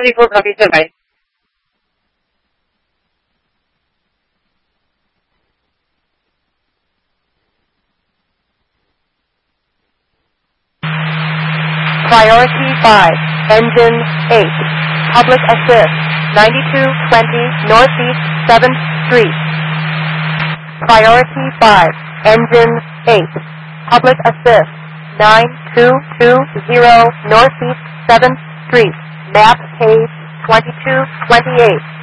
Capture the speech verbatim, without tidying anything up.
Report officer भाई। Priority five, engine eight, public assist, ninety-two twenty Northeast seventh Street. Priority five, engine eight, public assist, nine two two zero Northeast seventh Street, map page twenty-two twenty-eight.